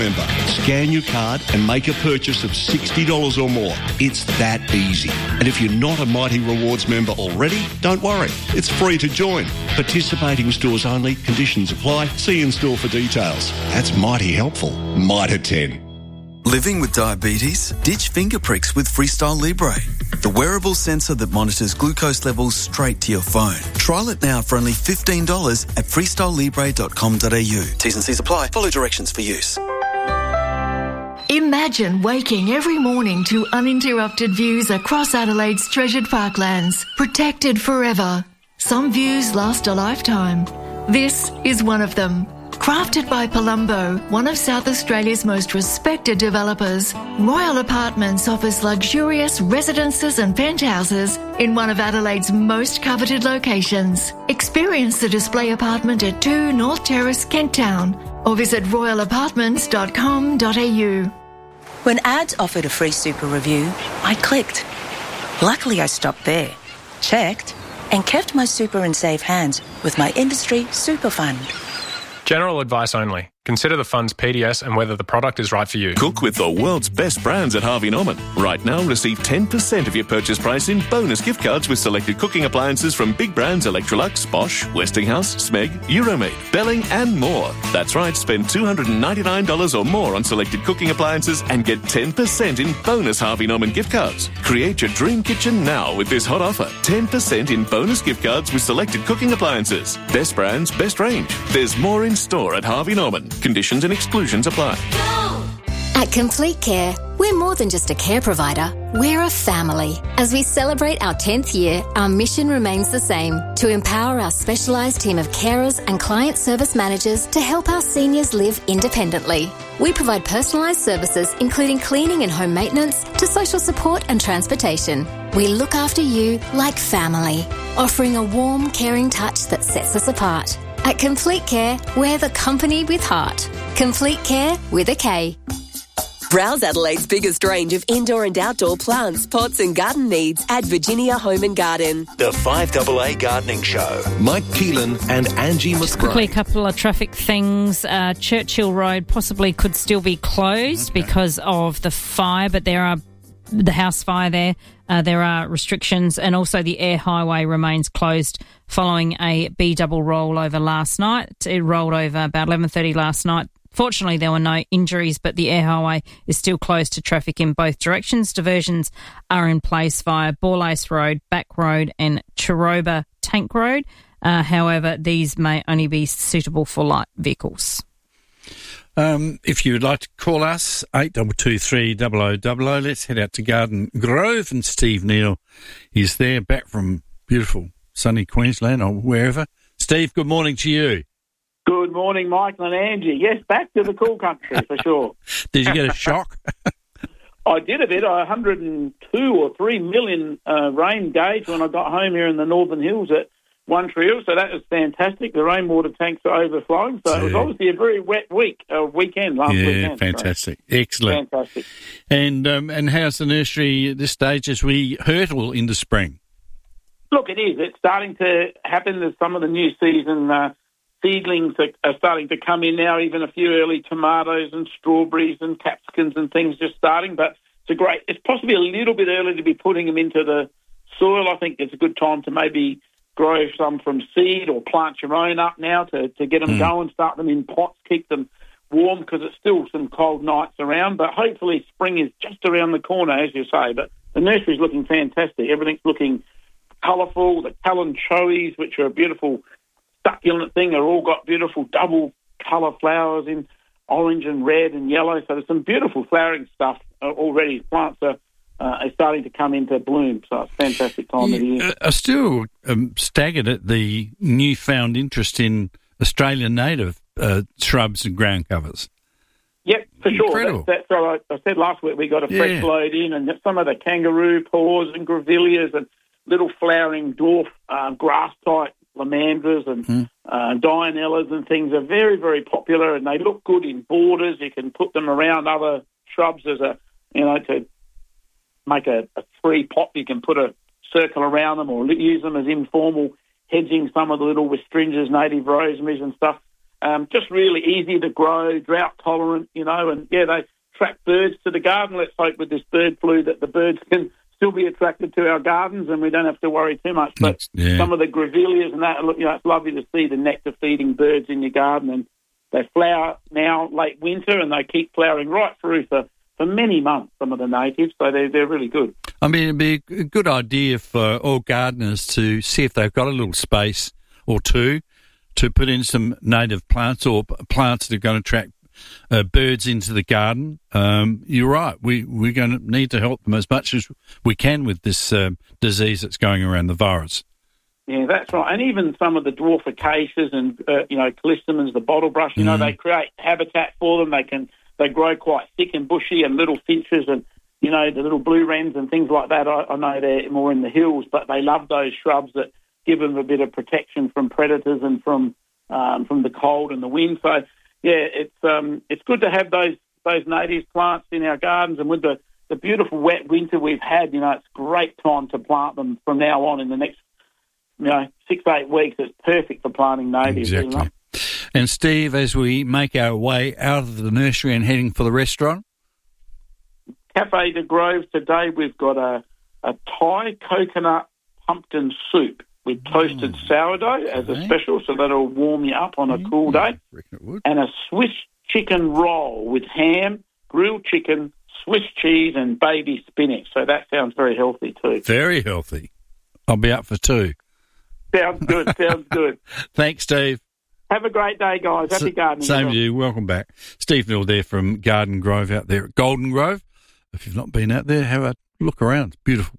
member. Scan your card and make a purchase of $60 or more. It's that easy. And if you're not a Mighty Rewards member already, don't worry. It's free to join. Participating stores only. Conditions apply. See in store for details. That's mighty helpful. Mitre 10. Living with diabetes? Ditch finger pricks with Freestyle Libre, the wearable sensor that monitors glucose levels straight to your phone. Trial it now for only $15 at freestylelibre.com.au. T's and C's apply. Follow directions for use. Imagine waking every morning to uninterrupted views across Adelaide's treasured parklands, protected forever. Some views last a lifetime. This is one of them. Crafted by Palumbo, one of South Australia's most respected developers, Royal Apartments offers luxurious residences and penthouses in one of Adelaide's most coveted locations. Experience the display apartment at 2 North Terrace, Kent Town, or visit royalapartments.com.au. When ads offered a free super review, I clicked. Luckily, I stopped there, checked, and kept my super in safe hands with my industry super fund. General advice only. Consider the fund's PDS and whether the product is right for you. Cook with the world's best brands at Harvey Norman. Right now, receive 10% of your purchase price in bonus gift cards with selected cooking appliances from big brands Electrolux, Bosch, Westinghouse, Smeg, Euromade, Belling and more. That's right, spend $299 or more on selected cooking appliances and get 10% in bonus Harvey Norman gift cards. Create your dream kitchen now with this hot offer. 10% in bonus gift cards with selected cooking appliances. Best brands, best range. There's more in store at Harvey Norman. Conditions and exclusions apply. At Complete Care, we're more than just a care provider, we're a family. As we celebrate our 10th year, our mission remains the same, to empower our specialised team of carers and client service managers to help our seniors live independently. We provide personalised services including cleaning and home maintenance to social support and transportation. We look after you like family, offering a warm, caring touch that sets us apart. At Complete Care, we're the company with heart. Complete Care with a K. Browse Adelaide's biggest range of indoor and outdoor plants, pots and garden needs at Virginia Home and Garden. The 5AA Gardening Show. Mike Keelan and Angie McBride. Quickly, a couple of traffic things. Churchill Road possibly could still be closed because of the fire, but there are the house fire there. There are restrictions, and also the air highway remains closed following a B-double rollover last night. It rolled over about 11:30 last night. Fortunately, there were no injuries, but the air highway is still closed to traffic in both directions. Diversions are in place via Borlace Road, Back Road and Chiroba Tank Road. However, these may only be suitable for light vehicles. If you would like to call us, 8223 0000. Let's head out to Garden Grove, and Steve Neal is there, back from beautiful sunny Queensland or wherever. Steve, good morning to you. Good morning, Michael and Angie. Yes, back to the cool country for sure. Did you get a shock? I did a bit. 102 or 3 million rain gauge when I got home here in the Northern Hills at One Tree Hill, so that was fantastic. The rainwater tanks are overflowing, so it was obviously a very wet weekend last weekend. Yeah, fantastic. So. Excellent. Fantastic. And how's the nursery at this stage as we hurtle into spring? Look, it is. It's starting to happen. There's some of the new season seedlings are starting to come in now, even a few early tomatoes and strawberries and capsicums and things just starting, but it's possibly a little bit early to be putting them into the soil. I think it's a good time to maybe grow some from seed or plant your own up now to get them going, start them in pots, keep them warm because it's still some cold nights around, but hopefully spring is just around the corner, as you say. But the nursery's looking fantastic. Everything's looking colourful. The calanchoes, which are a beautiful succulent thing, are all got beautiful double colour flowers in orange and red and yellow. So there's some beautiful flowering stuff already. Plants are starting to come into bloom, so it's a fantastic time of the year. I'm still staggered at the newfound interest in Australian native shrubs and ground covers. Yep, for Incredible. Sure. That's what I said last week. We got a fresh load in, and some of the kangaroo paws and grevilleas and little flowering dwarf grass-type lamandras and dianellas and things are very, very popular, and they look good in borders. You can put them around other shrubs as to make a free pot. You can put a circle around them or use them as informal hedging, some of the little wistringas, native rosemaries and stuff. just really easy to grow, drought tolerant, you know, and they attract birds to the garden. Let's hope with this bird flu that the birds can still be attracted to our gardens and we don't have to worry too much. But some of the grevilleas and that, you know, it's lovely to see the nectar-feeding birds in your garden, and they flower now late winter and they keep flowering right through for many months, some of the natives, so they're really good. I mean, it'd be a good idea for all gardeners to see if they've got a little space or two to put in some native plants or plants that are going to attract birds into the garden. You're right. We're going to need to help them as much as we can with this disease that's going around, the virus. Yeah, that's right. And even some of the dwarf acacias and, callistemons, the bottlebrush, you know, they create habitat for them. They grow quite thick and bushy, and little finches and, you know, the little blue wrens and things like that. I know they're more in the hills, but they love those shrubs that give them a bit of protection from predators and from the cold and the wind. So, yeah, it's good to have those native plants in our gardens, and with the beautiful wet winter we've had, you know, it's a great time to plant them from now on in the next, 6-8 weeks. It's perfect for planting natives. Exactly. You know? And Steve, as we make our way out of the nursery and heading for the restaurant? Cafe de Grove today, we've got a Thai coconut pumpkin soup with toasted sourdough as a special, so that'll warm you up on a cool day. And a Swiss chicken roll with ham, grilled chicken, Swiss cheese and baby spinach. So that sounds very healthy too. Very healthy. I'll be up for 2. Sounds good, sounds good. Thanks, Steve. Have a great day, guys. Happy gardening. Same to you. Welcome back. Steve Neal there from Garden Grove out there at Golden Grove. If you've not been out there, have a look around. It's beautiful.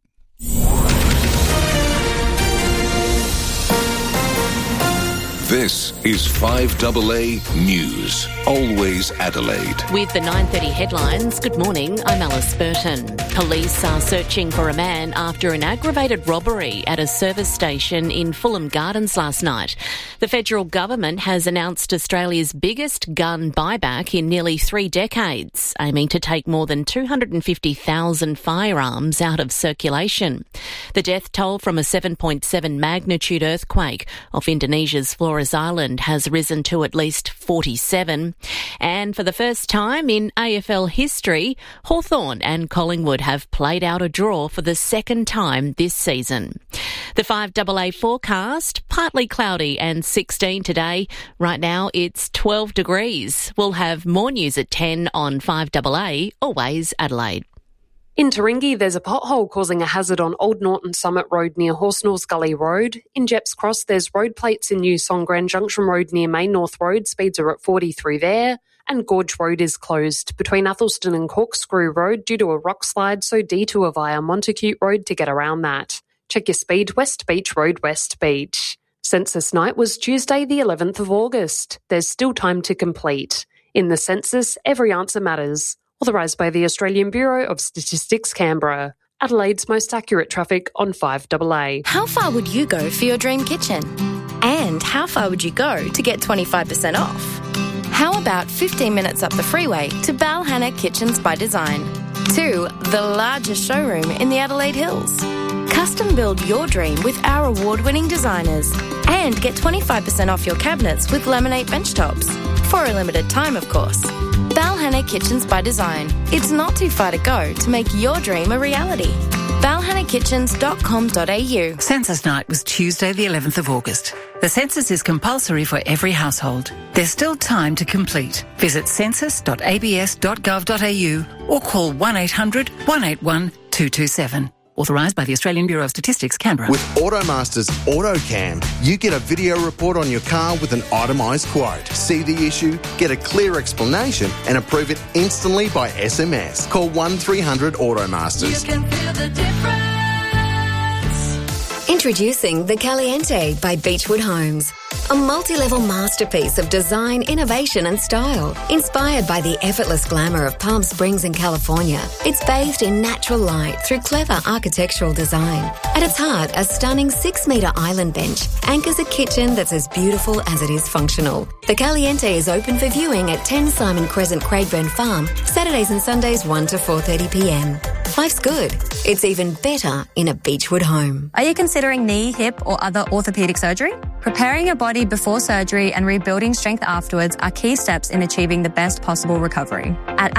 This is 5AA News. Always Adelaide. With the 9:30 headlines, good morning, I'm Alice Burton. Police are searching for a man after an aggravated robbery at a service station in Fulham Gardens last night. The federal government has announced Australia's biggest gun buyback in nearly 3 decades, aiming to take more than 250,000 firearms out of circulation. The death toll from a 7.7 magnitude earthquake off Indonesia's Flores Island has risen to at least 47. And for the first time in AFL history, Hawthorn and Collingwood have played out a draw for the second time this season. The 5AA forecast, partly cloudy and 16 today. Right now it's 12 degrees. We'll have more news at 10 on 5AA, always Adelaide. In Taringi, there's a pothole causing a hazard on Old Norton Summit Road near Horsnells Gully Road. In Jepps Cross, there's road plates in New Songran Junction Road near Main North Road. Speeds are at 40 through there. And Gorge Road is closed between Athelston and Corkscrew Road due to a rock slide, so detour via Montacute Road to get around that. Check your speed, West Beach Road, West Beach. Census night was Tuesday the 11th of August. There's still time to complete. In the census, every answer matters. Authorised by the Australian Bureau of Statistics, Canberra. Adelaide's most accurate traffic on 5AA. How far would you go for your dream kitchen? And how far would you go to get 25% off? How about 15 minutes up the freeway to Balhanna Kitchens by Design? To the largest showroom in the Adelaide Hills. Custom build your dream with our award-winning designers. And get 25% off your cabinets with laminate bench tops. For a limited time, of course. Balhanna Kitchens by Design. It's not too far to go to make your dream a reality. balhannakitchens.com.au. Census night was Tuesday the 11th of August. The census is compulsory for every household. There's still time to complete. Visit census.abs.gov.au or call 1800 181 227. Authorised by the Australian Bureau of Statistics, Canberra. With Automaster's AutoCam, you get a video report on your car with an itemised quote. See the issue, get a clear explanation and approve it instantly by SMS. Call 1300 Automasters. You can feel the difference. Introducing the Caliente by Beechwood Homes. A multi-level masterpiece of design, innovation and style. Inspired by the effortless glamour of Palm Springs in California, it's bathed in natural light through clever architectural design. At its heart, a stunning 6-metre island bench anchors a kitchen that's as beautiful as it is functional. The Caliente is open for viewing at 10 Simon Crescent, Craigburn Farm, Saturdays and Sundays 1 to 4:30pm. Life's good. It's even better in a Beechwood home. Are you considering knee, hip or other orthopaedic surgery? Preparing your body before surgery and rebuilding strength afterwards are key steps in achieving the best possible recovery. At